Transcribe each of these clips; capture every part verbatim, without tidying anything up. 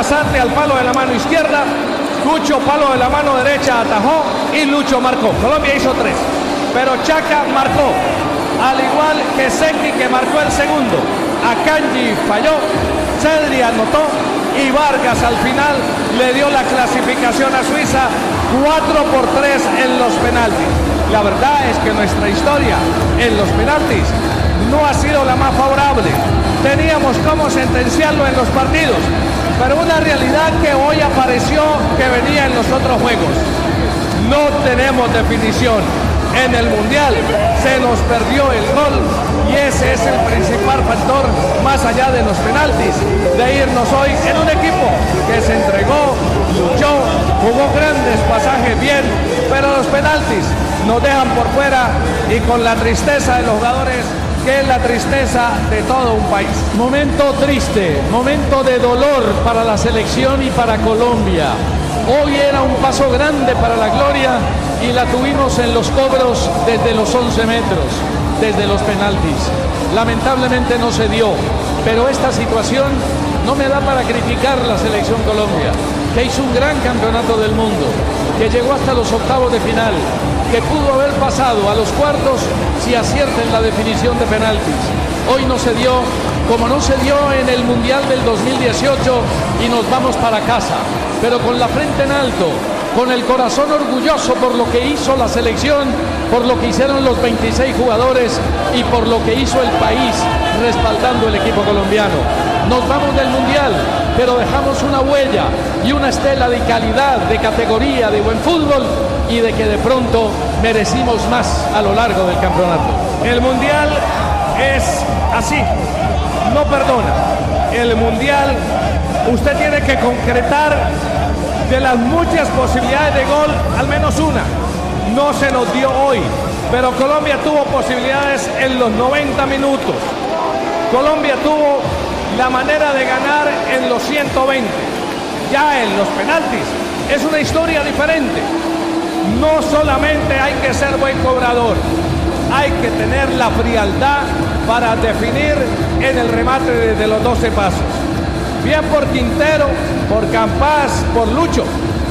rasante al palo de la mano izquierda, Cucho palo de la mano derecha atajó y Lucho marcó. Colombia hizo tres, pero Chaca marcó, al igual que Secchi, que marcó el segundo. Akanji falló, Cedri anotó y Vargas al final le dio la clasificación a Suiza cuatro por tres en los penaltis. La verdad es que nuestra historia en los penaltis no ha sido la más favorable. Teníamos cómo sentenciarlo en los partidos, pero una realidad que hoy apareció que venía en los otros juegos. No tenemos definición. En el Mundial se nos perdió el gol y ese es el principal factor, más allá de los penaltis, de irnos hoy en un equipo que se entregó, luchó, jugó grandes pasajes bien, pero los penaltis nos dejan por fuera y con la tristeza de los jugadores, que es la tristeza de todo un país. Momento triste, momento de dolor para la selección y para Colombia. Hoy era un paso grande para la gloria y la tuvimos en los cobros desde los once metros, desde los penaltis. Lamentablemente no se dio, pero esta situación no me da para criticar la selección Colombia, que hizo un gran campeonato del mundo, que llegó hasta los octavos de final, que pudo haber pasado a los cuartos si acierta en la definición de penaltis. Hoy no se dio, como no se dio en el Mundial del dos mil dieciocho, y nos vamos para casa, pero con la frente en alto, con el corazón orgulloso por lo que hizo la selección, por lo que hicieron los veintiséis jugadores y por lo que hizo el país respaldando el equipo colombiano. Nos vamos del Mundial, pero dejamos una huella y una estela de calidad, de categoría, de buen fútbol y de que de pronto merecimos más a lo largo del campeonato. El Mundial es así, no perdona. El Mundial, usted tiene que concretar de las muchas posibilidades de gol, al menos una. No se nos dio hoy, pero Colombia tuvo posibilidades en los noventa minutos. Colombia tuvo la manera de ganar en los ciento veinte. Ya en los penaltis es una historia diferente. No solamente hay que ser buen cobrador, hay que tener la frialdad para definir en el remate desde los doce pasos. Bien por Quintero, por Campas, por Lucho.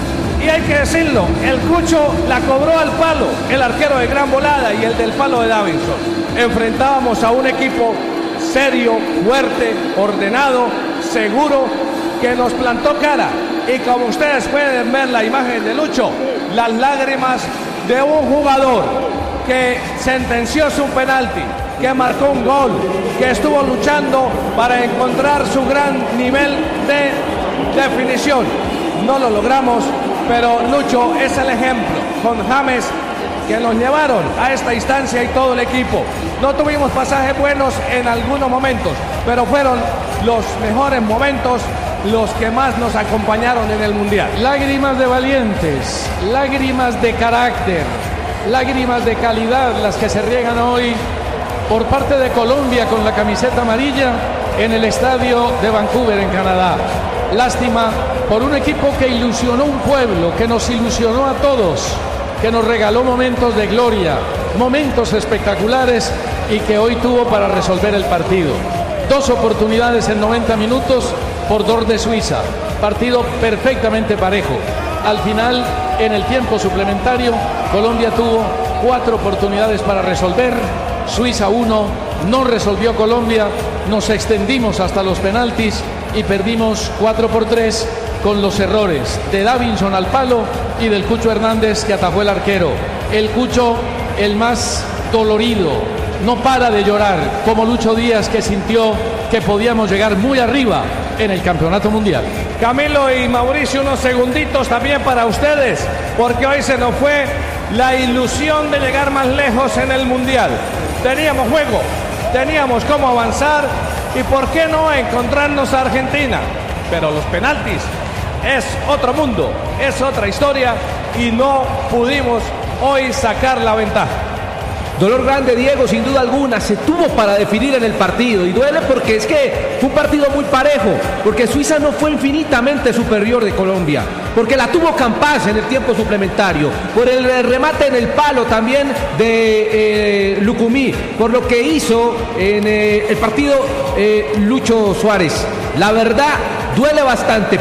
Y hay que decirlo, el Cucho la cobró al palo, el arquero de gran volada y el del palo de Davinson. Enfrentábamos a un equipo serio, fuerte, ordenado, seguro, que nos plantó cara. Y como ustedes pueden ver la imagen de Lucho, las lágrimas de un jugador que sentenció su penalti, que marcó un gol, que estuvo luchando para encontrar su gran nivel de definición. No lo logramos, pero Lucho es el ejemplo, con James, que nos llevaron a esta instancia y todo el equipo. No tuvimos pasajes buenos en algunos momentos, pero fueron los mejores momentos los que más nos acompañaron en el Mundial. Lágrimas de valientes, lágrimas de carácter, lágrimas de calidad las que se riegan hoy por parte de Colombia con la camiseta amarilla en el estadio de Vancouver, en Canadá. Lástima por un equipo que ilusionó un pueblo, que nos ilusionó a todos, que nos regaló momentos de gloria, momentos espectaculares y que hoy tuvo para resolver el partido. Dos oportunidades en noventa minutos por dos de Suiza. Partido perfectamente parejo. Al final, en el tiempo suplementario, Colombia tuvo cuatro oportunidades para resolver. Suiza uno, no resolvió Colombia, nos extendimos hasta los penaltis y perdimos cuatro por tres con los errores de Davinson al palo y del Cucho Hernández que atajó el arquero. El Cucho, el más dolorido, no para de llorar, como Lucho Díaz, que sintió que podíamos llegar muy arriba en el campeonato mundial. Camilo y Mauricio, unos segunditos también para ustedes, porque hoy se nos fue la ilusión de llegar más lejos en el mundial. Teníamos juego, teníamos cómo avanzar y por qué no encontrarnos a Argentina. Pero los penaltis es otro mundo, es otra historia y no pudimos hoy sacar la ventaja. Dolor grande, Diego, sin duda alguna, se tuvo para definir en el partido y duele porque es que fue un partido muy parejo, porque Suiza no fue infinitamente superior de Colombia, porque la tuvo Campas en el tiempo suplementario, por el remate en el palo también de eh, Lucumí, por lo que hizo en eh, el partido eh, Lucho Suárez. La verdad, duele bastante.